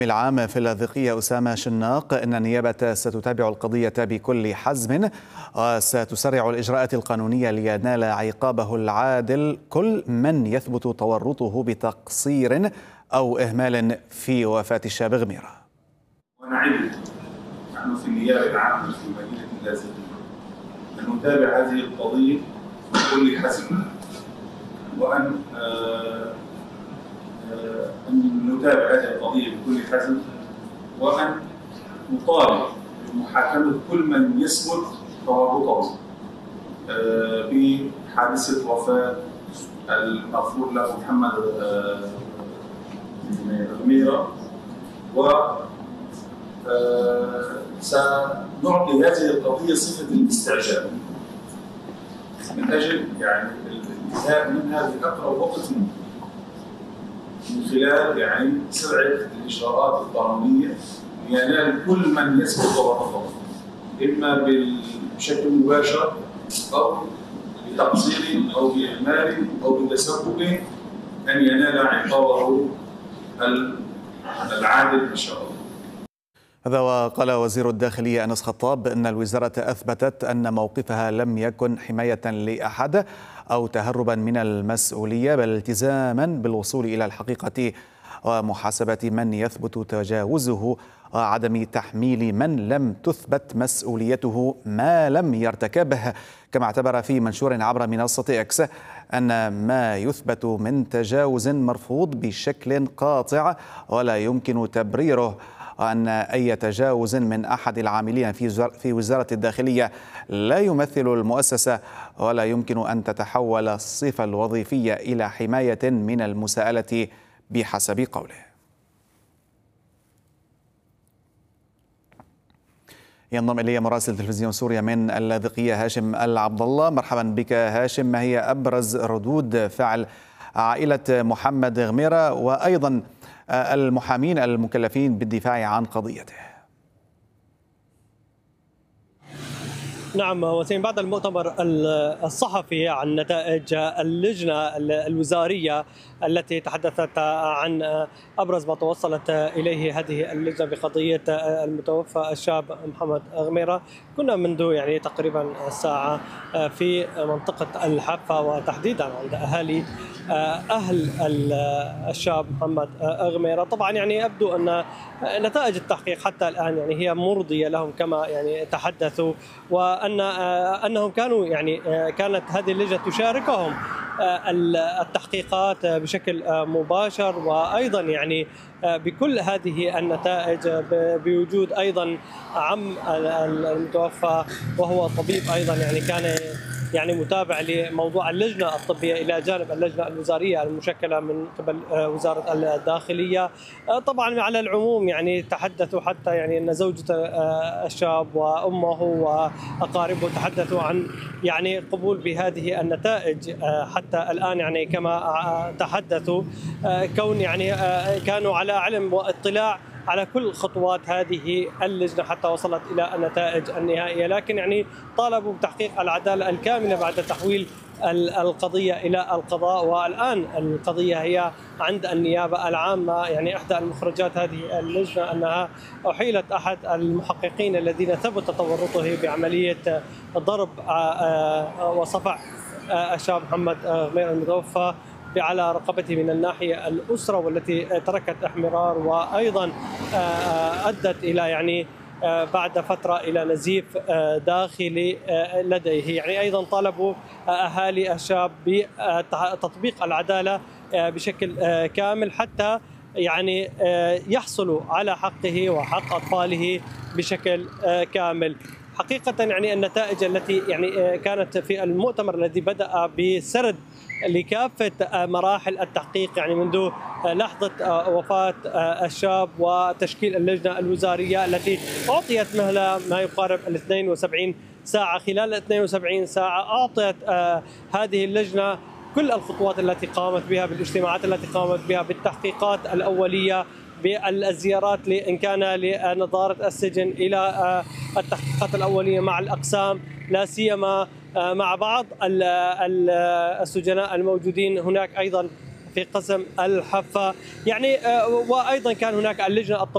العام في اللاذقية أسامة شناق أن النيابة ستتابع القضية بكل حزم وستسرع الإجراءات القانونية لينال عقابه العادل كل من يثبت تورطه بتقصير أو إهمال في وفاة الشاب غميرة. ونعد نحن في النيابة العامة في مدينة اللاذقية أن نتابع هذه القضية بكل حزم وأن نتابع هذه القضية بكل حزم وأن نطالب بمحاكمة كل من يثبت تورطه بحادثة وفاة المغفور له محمد غميرة، سنعطي هذه القضية صفة الاستعجال من أجل الانتهاء منها بأقرب وقت من خلال سرعة الإجراءات القانونية لينال كل من يثبت تورطه إما بشكل مباشر أو بتقصير أو بإهمال أو بتسبب أن ينال عقابه العادل إن شاء الله. هذا وقال وزير الداخلية أنس خطاب أن الوزارة أثبتت أن موقفها لم يكن حماية لأحد أو تهربا من المسؤولية، بل التزاما بالوصول إلى الحقيقة ومحاسبة من يثبت تجاوزه وعدم تحميل من لم تثبت مسؤوليته ما لم يرتكبه. كما اعتبر في منشور عبر منصة إكس أن ما يثبت من تجاوز مرفوض بشكل قاطع ولا يمكن تبريره، وأن أي تجاوز من أحد العاملين في وزارة الداخلية لا يمثل المؤسسة ولا يمكن أن تتحول الصفة الوظيفية إلى حماية من المساءلة بحسب قوله. ينضم إلي مراسل تلفزيون سوريا من اللاذقية هاشم العبد الله. مرحبا بك هاشم، ما هي أبرز ردود فعل عائلة محمد غميرة وأيضا المحامين المكلفين بالدفاع عن قضيته؟ نعم وسيم، بعد المؤتمر الصحفي عن نتائج اللجنة الوزارية التي تحدثت عن أبرز ما توصلت إليه هذه اللجنة بقضية المتوفى الشاب محمد غميرة، كنا منذ تقريبا الساعة في منطقة الحافة وتحديدا عند أهل الشاب محمد غميرة. طبعا يبدو أن نتائج التحقيق حتى الآن هي مرضية لهم كما تحدثوا، وأنهم كانوا كانت هذه اللجنة تشاركهم التحقيقات بشكل مباشر، وأيضا بكل هذه النتائج بوجود أيضا عم المتوفى وهو طبيب أيضا كان متابع لموضوع اللجنة الطبية إلى جانب اللجنة الوزارية المشكلة من قبل وزارة الداخلية. طبعا على العموم تحدثوا حتى أن زوجة الشاب وأمه وأقاربه تحدثوا عن قبول بهذه النتائج حتى الآن، كما تحدثوا كون كانوا على علم واطلاع على كل خطوات هذه اللجنة حتى وصلت إلى النتائج النهائية، لكن طالبوا بتحقيق العدالة الكاملة بعد تحويل القضية إلى القضاء. والآن القضية هي عند النيابة العامة. إحدى المخرجات هذه اللجنة أنها أحيلت أحد المحققين الذين ثبت تورطه بعملية ضرب وصفع الشاب محمد غميرة المتوفى على رقبته من الناحية الأسرة، والتي تركت احمرار وأيضا أدت إلى بعد فترة إلى نزيف داخلي لديه. أيضا طالبوا أهالي الشاب بتطبيق العدالة بشكل كامل حتى يحصلوا على حقه وحق أطفاله بشكل كامل. حقيقة النتائج التي كانت في المؤتمر الذي بدأ بسرد لكافة مراحل التحقيق منذ لحظة وفاة الشاب وتشكيل اللجنة الوزارية التي أعطيت مهلة ما يقارب 72 ساعة. خلال 72 ساعة أعطت هذه اللجنة كل الخطوات التي قامت بها، بالاجتماعات التي قامت بها، بالتحقيقات الأولية، بالزيارات إن كان لنظارة السجن، إلى التحقيقات الأولية مع الأقسام، لا سيما مع بعض السجناء الموجودين هناك أيضا في قسم الحافة. وأيضا كان هناك اللجنة